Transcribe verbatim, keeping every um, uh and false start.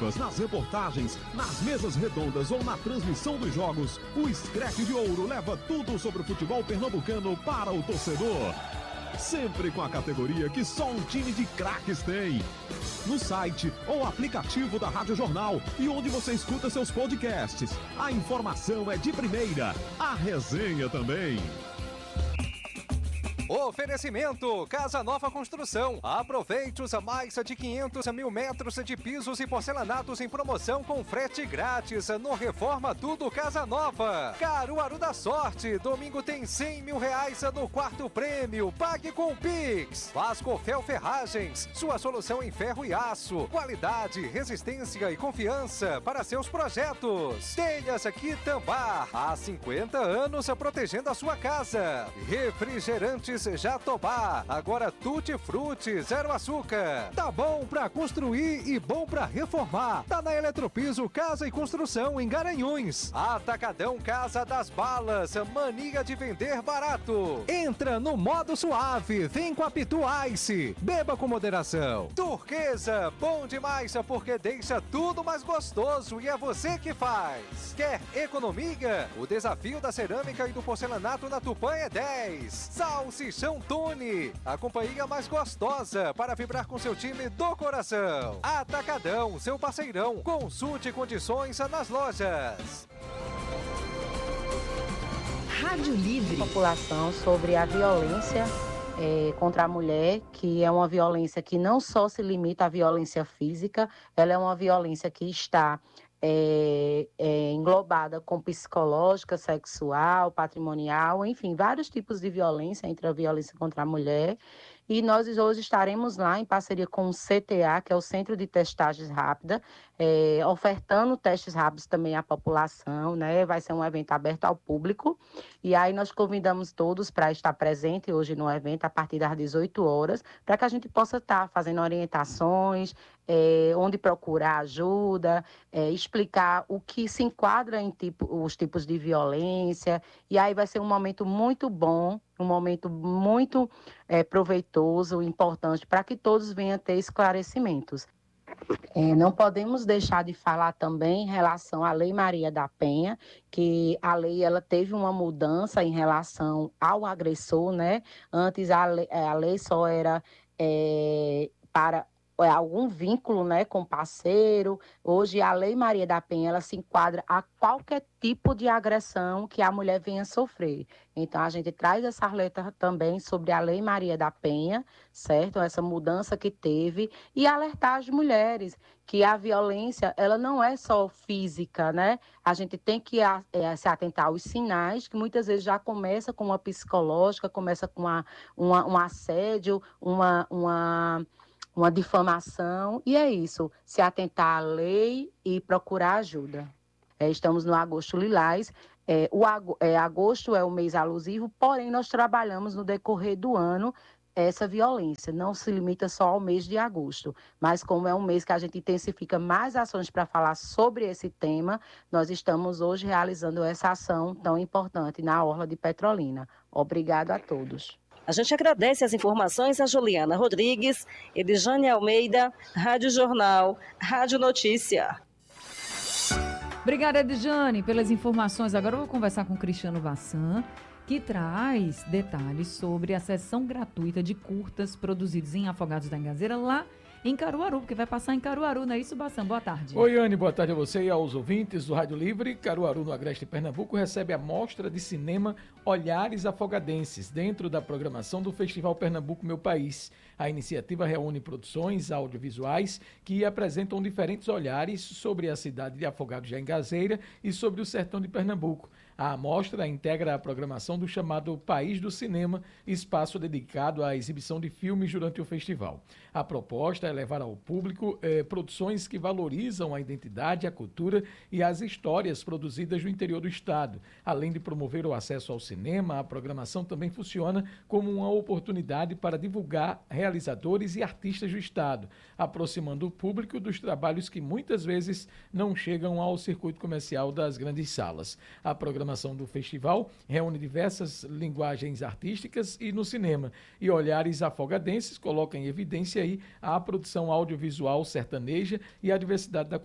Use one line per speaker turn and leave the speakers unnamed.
exclusivas nas reportagens, nas mesas redondas ou na transmissão dos jogos, o Scratch de Ouro leva tudo sobre o futebol pernambucano para o torcedor. Sempre com a categoria que só um time de craques tem. No site ou aplicativo da Rádio Jornal e onde você escuta seus podcasts. A informação é de primeira, a resenha também.
Oferecimento Casa Nova Construção. Aproveite os mais de quinhentos mil metros de pisos e porcelanatos em promoção com frete grátis no Reforma Tudo Casa Nova. Caruaru da Sorte. Domingo tem cem mil reais no quarto prêmio. Pague com o Pix. Vasco Fel Ferragens. Sua solução em ferro e aço. Qualidade, resistência e confiança para seus projetos. Telhas Quitambá. Há cinquenta anos protegendo a sua casa. Refrigerantes Jatobá, agora Tutti Frutti, zero açúcar. Tá bom pra construir e bom pra reformar. Tá na Eletropiso Casa e Construção em Garanhuns. Atacadão Casa das Balas, mania de vender barato. Entra no modo suave, vem com a Pitu Ice. Beba com moderação. Turquesa, bom demais porque deixa tudo mais gostoso e é você que faz. Quer economia? O desafio da cerâmica e do porcelanato na Tupã é dez. Salsichão Tune, a companhia mais gostosa para vibrar com seu time do coração. Atacadão, seu parceirão. Consulte condições nas lojas.
Rádio Livre. População sobre a violência é, contra a mulher, que é uma violência que não só se limita à violência física, ela é uma violência que está É, é, englobada com psicológica, sexual, patrimonial, enfim, vários tipos de violência entre a violência contra a mulher. E nós hoje estaremos lá em parceria com o C T A, que é o Centro de Testagens Rápida, é, ofertando testes rápidos também à população, né? Vai ser um evento aberto ao público. E aí nós convidamos todos para estar presente hoje no evento a partir das dezoito horas, para que a gente possa estar fazendo orientações, é, onde procurar ajuda, é, explicar o que se enquadra em tipo, os tipos de violência. E aí vai ser um momento muito bom, um momento muito é, proveitoso, importante, para que todos venham ter esclarecimentos. É, não podemos deixar de falar também em relação à Lei Maria da Penha, que a lei ela teve uma mudança em relação ao agressor, né? Antes a lei, a lei só era é, para algum vínculo, né, com parceiro. Hoje a Lei Maria da Penha ela se enquadra a qualquer tipo de agressão que a mulher venha sofrer. Então a gente traz essa alerta também sobre a Lei Maria da Penha, certo? Essa mudança que teve e alertar as mulheres que a violência ela não é só física, né? A gente tem que é, se atentar aos sinais que muitas vezes já começa com uma psicológica, começa com uma, uma, um assédio, uma, uma uma difamação, e é isso, se atentar à lei e procurar ajuda. É, estamos no Agosto Lilás, é, o ag- é, agosto é o mês alusivo, porém nós trabalhamos no decorrer do ano essa violência, não se limita só ao mês de agosto, mas como é um mês que a gente intensifica mais ações para falar sobre esse tema, nós estamos hoje realizando essa ação tão importante na Orla de Petrolina. Obrigado a todos.
A gente agradece as informações a Juliana Rodrigues, Edjane Almeida, Rádio Jornal, Rádio Notícia.
Obrigada, Edjane, pelas informações. Agora eu vou conversar com o Cristiano Vassan, que traz detalhes sobre a sessão gratuita de curtas produzidos em Afogados da Engazeira, lá em Caruaru, porque vai passar em Caruaru, não é isso, Bassan? Boa tarde.
Oi, Anne, boa tarde a você e aos ouvintes do Rádio Livre. Caruaru, no Agreste Pernambuco, recebe a mostra de cinema Olhares Afogadenses, dentro da programação do Festival Pernambuco Meu País. A iniciativa reúne produções audiovisuais que apresentam diferentes olhares sobre a cidade de Afogados da Engazeira e sobre o sertão de Pernambuco. A amostra integra a programação do chamado País do Cinema, espaço dedicado à exibição de filmes durante o festival. A proposta é levar ao público eh, produções que valorizam a identidade, a cultura e as histórias produzidas no interior do estado. Além de promover o acesso ao cinema, a programação também funciona como uma oportunidade para divulgar realizadores e artistas do estado, aproximando o público dos trabalhos que muitas vezes não chegam ao circuito comercial das grandes salas. A programação do festival reúne diversas linguagens artísticas e no cinema, e Olhares Afogadenses coloca em evidência aí a produção audiovisual sertaneja e a diversidade da